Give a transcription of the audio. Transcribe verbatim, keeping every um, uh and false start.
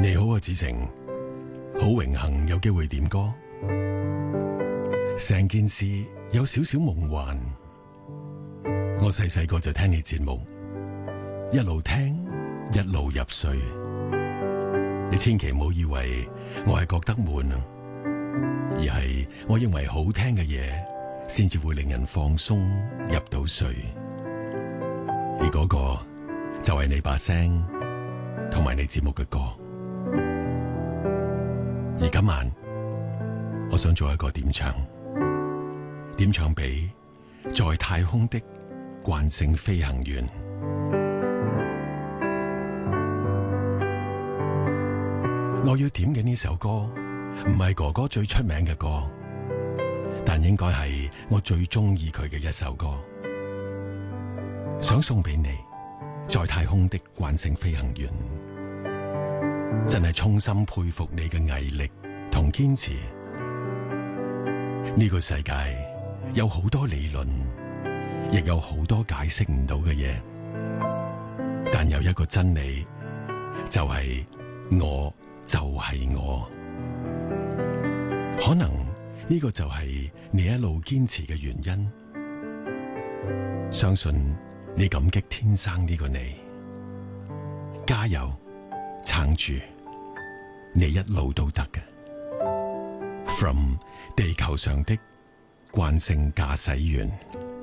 你好啊，子晴，好榮幸有機會點歌。成件事有少少夢幻。我細細個就聽你節目，一路聽一路入睡。你千祈唔好以為我係覺得悶啊，而係我認為好聽嘅嘢先至會令人放鬆入到睡。而嗰個就係你把聲同埋你節目嘅歌。而今晚我想做一個點唱，點唱俾在太空的慣性飛行員。我要點嘅呢首歌唔係哥哥最出名嘅歌，但應該係我最中意佢嘅一首歌，想送俾你，在太空的慣性飛行員。真係衷心佩服你嘅毅力同堅持。呢個世界有好多理論，亦有好多解釋唔到嘅嘢，但有一個真理，就係我就係我。可能呢個就係你一路堅持嘅原因。相信你感激天生呢個你，加油，撐住，你一路都得嘅。From 地球上的慣性駕駛員。